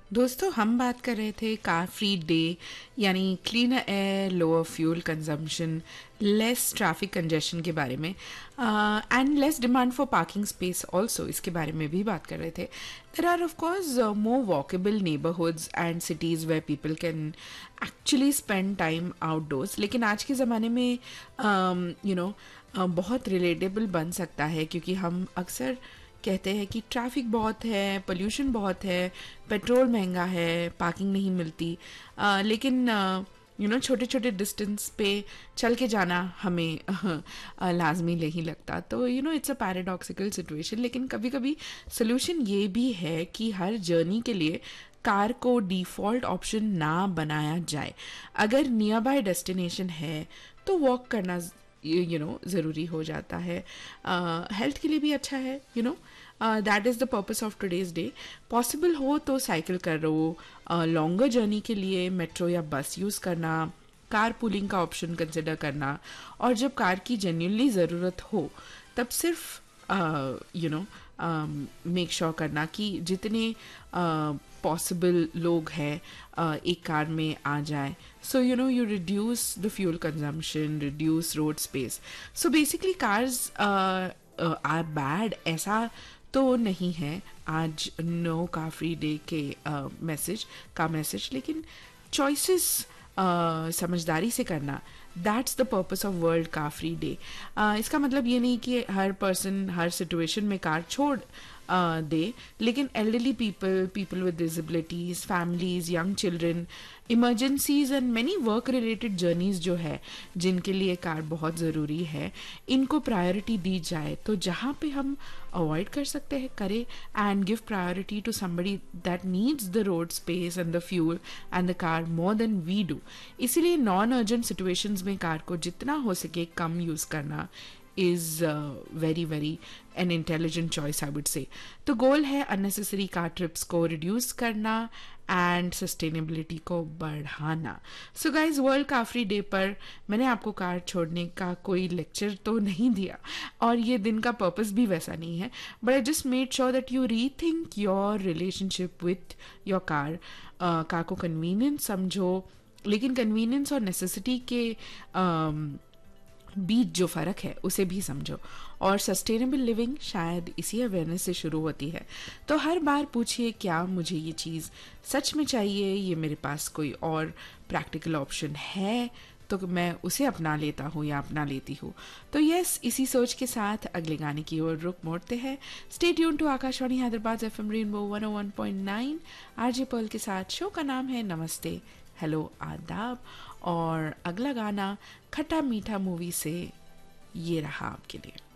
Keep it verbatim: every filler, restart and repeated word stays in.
दोस्तों हम बात कर रहे थे कार फ्री डे यानी cleaner air, lower fuel consumption, less traffic congestion के बारे में and less demand for parking space also, इसके बारे में भी बात कर रहे थे. There are of course more walkable neighbourhoods and cities where people can actually spend time outdoors. लेकिन आज के ज़माने में यू नो बहुत रिलेटेबल बन सकता है क्योंकि हम अक्सर कहते हैं कि ट्रैफिक बहुत है, पोल्यूशन बहुत है, पेट्रोल महंगा है, पार्किंग नहीं मिलती. uh, लेकिन यू नो छोटे छोटे डिस्टेंस पे चल के जाना हमें uh, लाजमी नहीं लगता. तो you know it's a paradoxical situation. लेकिन कभी कभी सोल्यूशन ये भी है कि हर जर्नी के लिए कार को डिफ़ॉल्ट ऑप्शन ना बनाया जाए. अगर नियर बाय डेस्टिनेशन है तो वॉक करना यू नो ज़रूरी हो जाता है. हेल्थ uh, के लिए भी अच्छा है. You know that is the purpose of today's day. Possible हो तो साइकिल कर रो, लॉन्गर जर्नी के लिए मेट्रो या बस यूज़ करना, कार पूलिंग का ऑप्शन कंसिडर करना, और जब कार की जेन्युइनली ज़रूरत हो तब सिर्फ यू नो मेक श्योर करना कि जितने पॉसिबल uh, लोग हैं uh, एक कार में आ जाए. So you know you reduce the fuel consumption, reduce road space. So basically cars are bad ऐसा तो नहीं है आज नो कार फ्री डे के मैसेज uh, का मैसेज. लेकिन चॉइसेस uh, समझदारी से करना, that's the purpose of world car free day. इसका मतलब ये नहीं कि हर पर्सन हर सिचुएशन में कार छोड़ uh, दे. लेकिन elderly people, people with disabilities, families, young children, emergencies and many work related journeys जो है जिनके लिए कार बहुत ज़रूरी है, इनको प्रायोरिटी दी जाए. तो जहाँ पे हम अवॉइड कर सकते हैं करें and give priority to somebody that needs the road space and the fuel and the car more than we do. इसीलिए नॉन अर्जेंट सिचुएशंस में कार को जितना हो सके कम यूज़ करना is uh, very very an intelligent choice I would say. तो गोल है unnecessary car trips को reduce करना एंड सस्टेनेबिलिटी को बढ़ाना. So guys world car free day पर मैंने आपको कार छोड़ने का कोई लेक्चर तो नहीं दिया और ये दिन का पर्पस भी वैसा नहीं है, but I just made sure that you री think your relationship with your car. Car को कन्वीनियंस समझो, लेकिन कन्वीनियंस और नेसेसिटी के uh, बीच जो फ़र्क है उसे भी समझो. और सस्टेनेबल लिविंग शायद इसी अवेयरनेस से शुरू होती है. तो हर बार पूछिए क्या मुझे ये चीज़ सच में चाहिए, ये मेरे पास कोई और प्रैक्टिकल ऑप्शन है तो मैं उसे अपना लेता हूँ या अपना लेती हूँ. तो यस, इसी सोच के साथ अगले गाने की ओर रुख मोड़ते हैं. Stay tune to Akashvani Hyderabad FM rainbow one O one point nine RJ Perl के साथ. शो का नाम है नमस्ते, हेलो, आदाब. और अगला गाना खट्टा मीठा मूवी से ये रहा आपके लिए.